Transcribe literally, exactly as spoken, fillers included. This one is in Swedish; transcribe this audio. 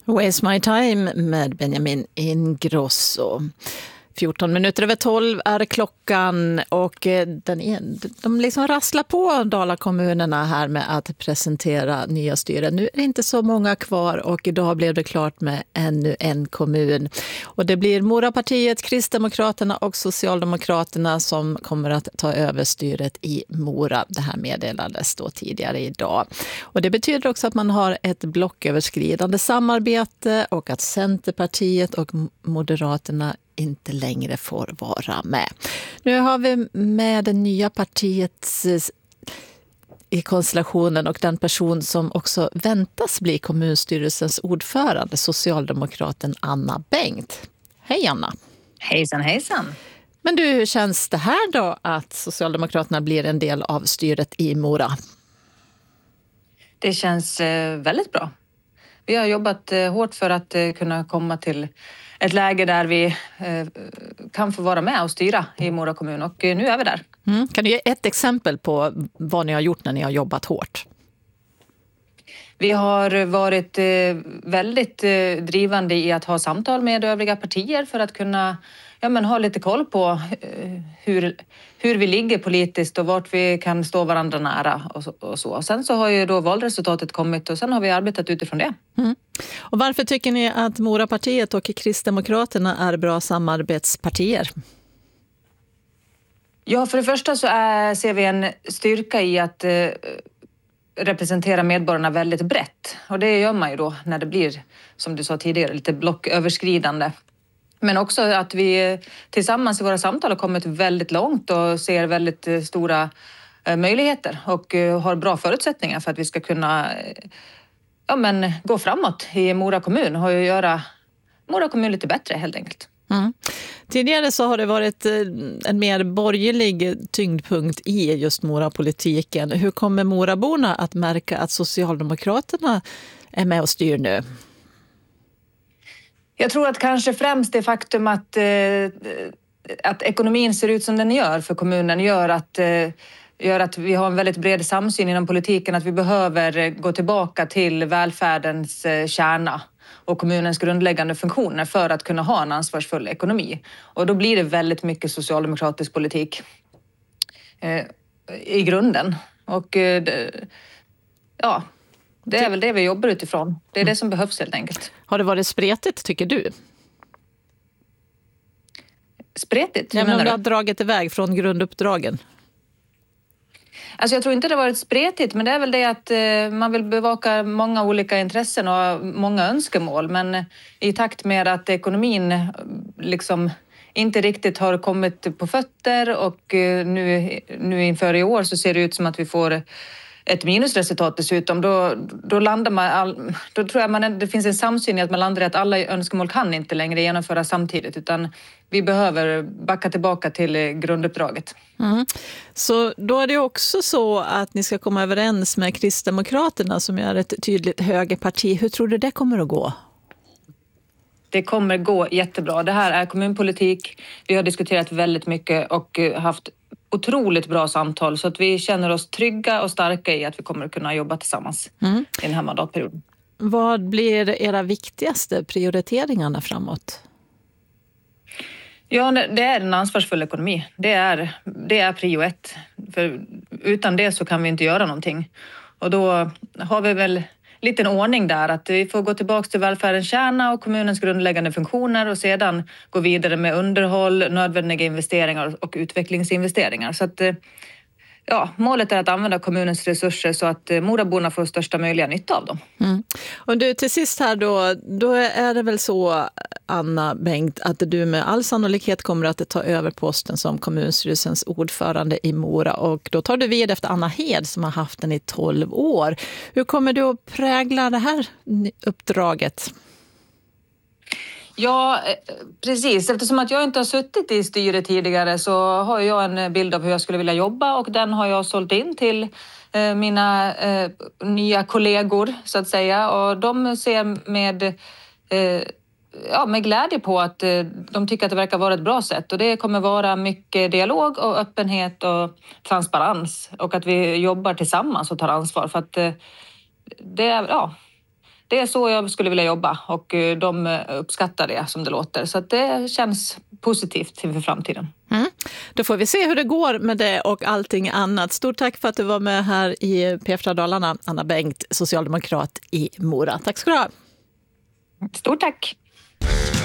Waste My Time med Benjamin Ingrosso. fjorton minuter över tolv är klockan och den är, de liksom rasslar på Dalakommunerna här med att presentera nya styren. Nu är det inte så många kvar och idag blev det klart med ännu en kommun. Och det blir Morapartiet, Kristdemokraterna och Socialdemokraterna som kommer att ta över styret i Mora. Det här meddelades då tidigare idag. Och det betyder också att man har ett blocköverskridande samarbete och att Centerpartiet och Moderaterna inte längre får vara med. Nu har vi med det nya partiet i konstellationen och den person som också väntas bli kommunstyrelsens ordförande, socialdemokraten Anna Bengt. Hej Anna! Hejsan, hejsan! Men du, hur känns det här då att Socialdemokraterna blir en del av styret i Mora? Det känns eh, väldigt bra. Vi har jobbat eh, hårt för att eh, kunna komma till ett läge där vi eh, kan få vara med och styra i Mora kommun och eh, nu är vi där. Mm. Kan du ge ett exempel på vad ni har gjort när ni har jobbat hårt? Vi har varit eh, väldigt eh, drivande i att ha samtal med övriga partier för att kunna ja, men ha lite koll på eh, hur, hur vi ligger politiskt och vart vi kan stå varandra nära och så, och så. Sen så har ju då valresultatet kommit och sen har vi arbetat utifrån det. Mm. Och varför tycker ni att Morapartiet och Kristdemokraterna är bra samarbetspartier? Ja, för det första så är, ser vi en styrka i att eh, representera medborgarna väldigt brett. Och det gör man ju då när det blir, som du sa tidigare, lite blocköverskridande. Men också att vi tillsammans i våra samtal har kommit väldigt långt och ser väldigt stora möjligheter och har bra förutsättningar för att vi ska kunna ja, men, gå framåt i Mora kommun och göra Mora kommun lite bättre helt enkelt. Mm. Tidigare så har det varit en mer borgerlig tyngdpunkt i just Mora-politiken. Hur kommer Moraborna att märka att Socialdemokraterna är med och styr nu? Jag tror att kanske främst det faktum att, eh, att ekonomin ser ut som den gör för kommunen gör att, eh, gör att vi har en väldigt bred samsyn inom politiken att vi behöver gå tillbaka till välfärdens eh, kärna och kommunens grundläggande funktioner för att kunna ha en ansvarsfull ekonomi. Och då blir det väldigt mycket socialdemokratisk politik eh, i grunden. Och eh, det, ja... Det är väl det vi jobbar utifrån. Det är det som behövs helt enkelt. Har det varit spretigt, tycker du? Spretigt? Ja, men om du har dragit iväg från grunduppdragen. Alltså jag tror inte det har varit spretigt, men det är väl det att eh, man vill bevaka många olika intressen och många önskemål. Men i takt med att ekonomin liksom inte riktigt har kommit på fötter och eh, nu, nu inför i år så ser det ut som att vi får ett minusresultat dessutom, då, då landar man, all, då tror jag man, det finns en samsyn i att man landar i att alla önskemål kan inte längre genomföras samtidigt utan vi behöver backa tillbaka till grunduppdraget. Mm. Så då är det också så att ni ska komma överens med Kristdemokraterna som är ett tydligt högerparti. Hur tror du det kommer att gå? Det kommer gå jättebra. Det här är kommunpolitik. Vi har diskuterat väldigt mycket och haft otroligt bra samtal så att vi känner oss trygga och starka i att vi kommer att kunna jobba tillsammans mm. i den här mandatperioden. Vad blir era viktigaste prioriteringarna framåt? Ja, det är en ansvarsfull ekonomi. Det är, det är prio ett. För utan det så kan vi inte göra någonting. Och då har vi väl liten ordning där att vi får gå tillbaka till välfärdens kärna och kommunens grundläggande funktioner och sedan gå vidare med underhåll, nödvändiga investeringar och utvecklingsinvesteringar. Så att ja, målet är att använda kommunens resurser så att Moraborna får största möjliga nytta av dem. Mm. Och du, till sist här då, då är det väl så, Anna Bengt, att du med all sannolikhet kommer att ta över posten som kommunstyrelsens ordförande i Mora och då tar du vid efter Anna Hed som har haft den i tolv år. Hur kommer du att prägla det här uppdraget? Ja, precis. Eftersom att jag inte har suttit i styret tidigare så har jag en bild av hur jag skulle vilja jobba och den har jag sålt in till eh, mina eh, nya kollegor så att säga och de ser med, eh, ja, med glädje på att eh, de tycker att det verkar vara ett bra sätt och det kommer vara mycket dialog och öppenhet och transparens och att vi jobbar tillsammans och tar ansvar för att eh, det är, ja, det är så jag skulle vilja jobba och de uppskattar det som det låter. Så att det känns positivt för framtiden. Mm. Då får vi se hur det går med det och allting annat. Stort tack för att du var med här i P fyra Dalarna, Anna Bengt, socialdemokrat i Mora. Tack ska du ha. Stort tack.